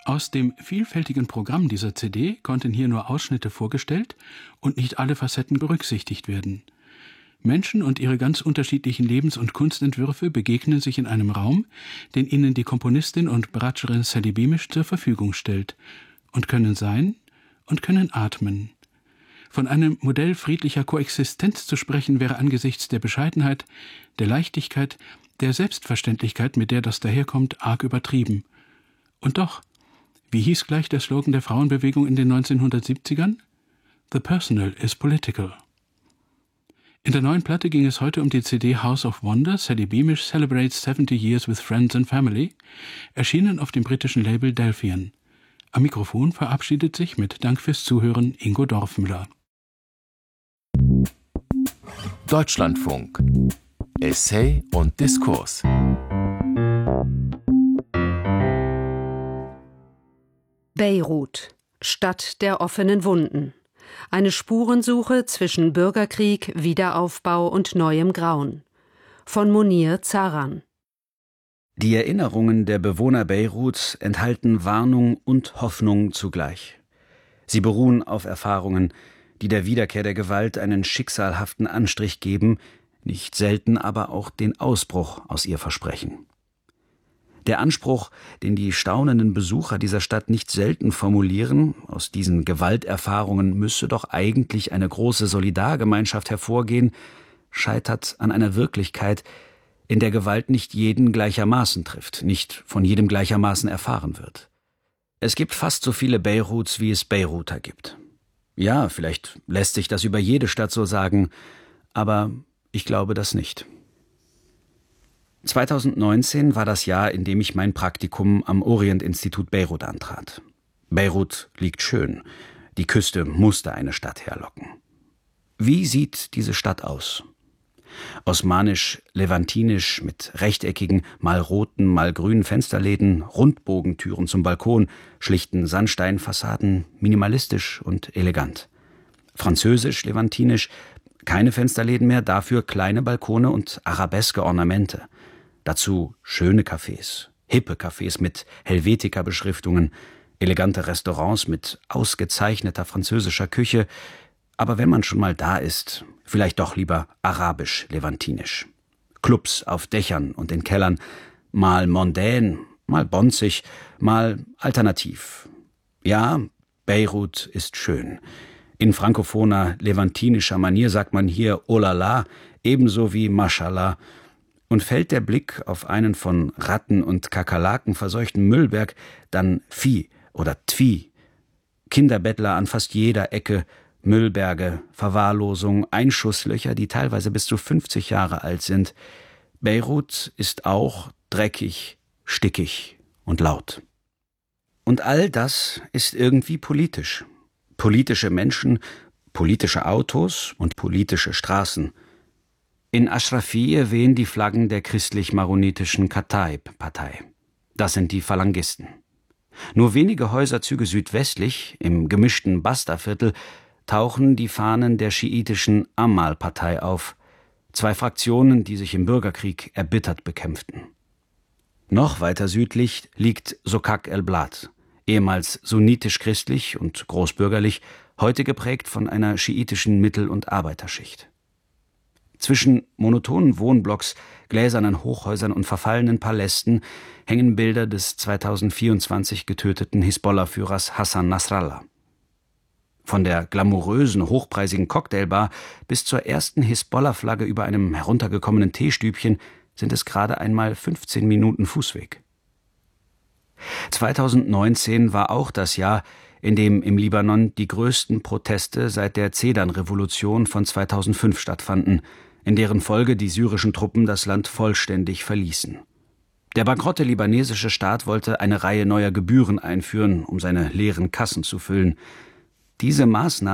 Aus dem vielfältigen Programm dieser CD konnten hier nur Ausschnitte vorgestellt und nicht alle Facetten berücksichtigt werden. Menschen und ihre ganz unterschiedlichen Lebens- und Kunstentwürfe begegnen sich in einem Raum, den ihnen die Komponistin und Bratscherin Sally Beamish zur Verfügung stellt, und können sein und können atmen. Von einem Modell friedlicher Koexistenz zu sprechen, wäre angesichts der Bescheidenheit, der Leichtigkeit, der Selbstverständlichkeit, mit der das daherkommt, arg übertrieben. Und doch, wie hieß gleich der Slogan der Frauenbewegung in den 1970ern? The personal is political. In der neuen Platte ging es heute um die CD House of Wonder, Sally Beamish Celebrates 70 Years with Friends and Family, erschienen auf dem britischen Label Delphian. Am Mikrofon verabschiedet sich mit Dank fürs Zuhören Ingo Dorfmüller. Deutschlandfunk. Essay und Diskurs. Beirut, Stadt der offenen Wunden. Eine Spurensuche zwischen Bürgerkrieg, Wiederaufbau und neuem Grauen. Von Munir Zaran. Die Erinnerungen der Bewohner Beiruts enthalten Warnung und Hoffnung zugleich. Sie beruhen auf Erfahrungen, die der Wiederkehr der Gewalt einen schicksalhaften Anstrich geben, nicht selten aber auch den Ausbruch aus ihr versprechen. Der Anspruch, den die staunenden Besucher dieser Stadt nicht selten formulieren, aus diesen Gewalterfahrungen müsse doch eigentlich eine große Solidargemeinschaft hervorgehen, scheitert an einer Wirklichkeit, in der Gewalt nicht jeden gleichermaßen trifft, nicht von jedem gleichermaßen erfahren wird. Es gibt fast so viele Beiruts, wie es Beiruter gibt. Ja, vielleicht lässt sich das über jede Stadt so sagen, aber ich glaube das nicht. 2019 war das Jahr, in dem ich mein Praktikum am Orient-Institut Beirut antrat. Beirut liegt schön. Die Küste musste eine Stadt herlocken. Wie sieht diese Stadt aus? Osmanisch-levantinisch mit rechteckigen, mal roten, mal grünen Fensterläden, Rundbogentüren zum Balkon, schlichten Sandsteinfassaden, minimalistisch und elegant. Französisch-levantinisch, keine Fensterläden mehr, dafür kleine Balkone und arabeske Ornamente. Dazu schöne Cafés, hippe Cafés mit Helvetica-Beschriftungen, elegante Restaurants mit ausgezeichneter französischer Küche. Aber wenn man schon mal da ist, vielleicht doch lieber arabisch-levantinisch. Clubs auf Dächern und in Kellern, mal mondän, mal bonzig, mal alternativ. Ja, Beirut ist schön. In frankophoner, levantinischer Manier sagt man hier Oh la la, ebenso wie Mashallah. Und fällt der Blick auf einen von Ratten und Kakerlaken verseuchten Müllberg, dann Vieh oder Tvi. Kinderbettler an fast jeder Ecke, Müllberge, Verwahrlosung, Einschusslöcher, die teilweise bis zu 50 Jahre alt sind. Beirut ist auch dreckig, stickig und laut. Und all das ist irgendwie politisch. Politische Menschen, politische Autos und politische Straßen. In Aschrafiyeh wehen die Flaggen der christlich-maronitischen Kataib-Partei. Das sind die Phalangisten. Nur wenige Häuserzüge südwestlich, im gemischten Basta-Viertel, tauchen die Fahnen der schiitischen Amal-Partei auf. 2 Fraktionen, die sich im Bürgerkrieg erbittert bekämpften. Noch weiter südlich liegt Sokak el-Blad, ehemals sunnitisch-christlich und großbürgerlich, heute geprägt von einer schiitischen Mittel- und Arbeiterschicht. Zwischen monotonen Wohnblocks, gläsernen Hochhäusern und verfallenen Palästen hängen Bilder des 2024 getöteten Hisbollah-Führers Hassan Nasrallah. Von der glamourösen, hochpreisigen Cocktailbar bis zur ersten Hisbollah-Flagge über einem heruntergekommenen Teestübchen sind es gerade einmal 15 Minuten Fußweg. 2019 war auch das Jahr, in dem im Libanon die größten Proteste seit der Zedern-Revolution von 2005 stattfanden, in deren Folge die syrischen Truppen das Land vollständig verließen. Der bankrotte libanesische Staat wollte eine Reihe neuer Gebühren einführen, um seine leeren Kassen zu füllen. Diese Maßnahmen